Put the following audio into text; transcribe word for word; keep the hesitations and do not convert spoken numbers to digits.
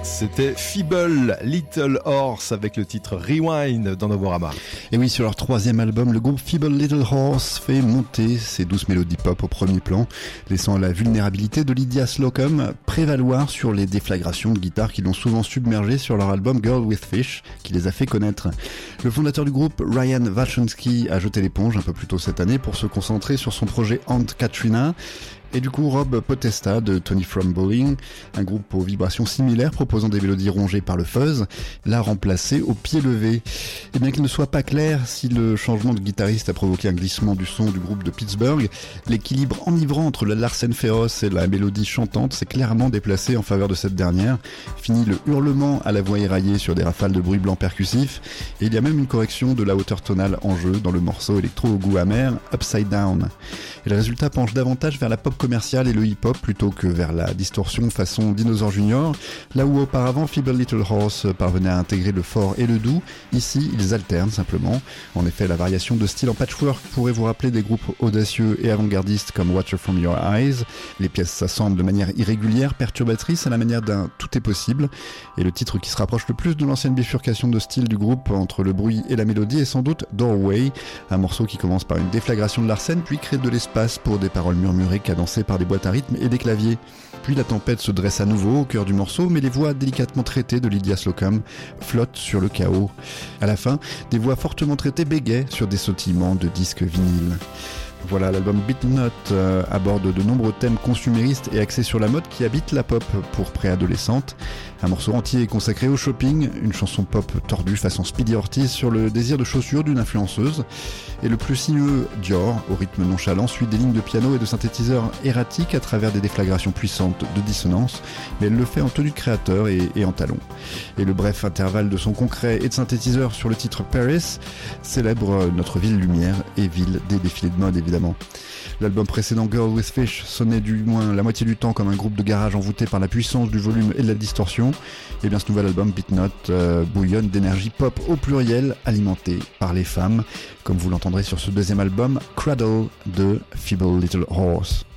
C'était Feeble Little Horse avec le titre Rewind dans Novorama. Et oui, sur leur troisième album, le groupe Feeble Little Horse fait monter ses douces mélodies pop au premier plan, laissant la vulnérabilité de Lydia Slocum prévaloir sur les déflagrations de guitare qui l'ont souvent submergé sur leur album Girl with Fish, qui les a fait connaître. Le fondateur du groupe, Ryan Walczynski, a jeté l'éponge un peu plus tôt cette année pour se concentrer sur son projet Aunt Katrina. Et du coup, Rob Potesta de Tony From Bowling, un groupe aux vibrations similaires proposant des mélodies rongées par le fuzz, l'a remplacé au pied levé. Et bien qu'il ne soit pas clair si le changement de guitariste a provoqué un glissement du son du groupe de Pittsburgh, l'équilibre enivrant entre la Larsen féroce et la mélodie chantante s'est clairement déplacé en faveur de cette dernière. Fini le hurlement à la voix éraillée sur des rafales de bruit blanc percussif, et il y a même une correction de la hauteur tonale en jeu dans le morceau électro au goût amer, Upside Down. Et le résultat penche davantage vers la pop commercial et le hip-hop plutôt que vers la distorsion façon Dinosaur Junior. Là où auparavant Feeble Little Horse parvenait à intégrer le fort et le doux, ici ils alternent simplement. En effet, la variation de style en patchwork pourrait vous rappeler des groupes audacieux et avant-gardistes comme Water From Your Eyes. Les pièces s'assemblent de manière irrégulière, perturbatrice à la manière d'un Tout est possible. Et le titre qui se rapproche le plus de l'ancienne bifurcation de style du groupe entre le bruit et la mélodie est sans doute Doorway, un morceau qui commence par une déflagration de Larsen puis crée de l'espace pour des paroles murmurées cadencées par des boîtes à rythme et des claviers. Puis la tempête se dresse à nouveau au cœur du morceau, mais les voix délicatement traitées de Lydia Slocum flottent sur le chaos. À la fin, des voix fortement traitées bégayent sur des sautillements de disques vinyles. Voilà, l'album Beatnut euh, aborde de nombreux thèmes consuméristes et axés sur la mode qui habite la pop pour préadolescentes. Un morceau entier est consacré au shopping, une chanson pop tordue façon Speedy Ortiz sur le désir de chaussures d'une influenceuse. Et le plus sinueux Dior, au rythme nonchalant, suit des lignes de piano et de synthétiseurs erratiques à travers des déflagrations puissantes de dissonance, mais elle le fait en tenue de créateur et, et en talons. Et le bref intervalle de son concret et de synthétiseur sur le titre Paris célèbre notre ville lumière et ville des défilés de mode évidemment. L'album précédent Girl with Fish sonnait du moins la moitié du temps comme un groupe de garage envoûté par la puissance du volume et de la distorsion. Et bien ce nouvel album Beatnut euh, bouillonne d'énergie pop au pluriel alimentée par les femmes, comme vous l'entendrez sur ce deuxième album Cradle de Feeble Little Horse.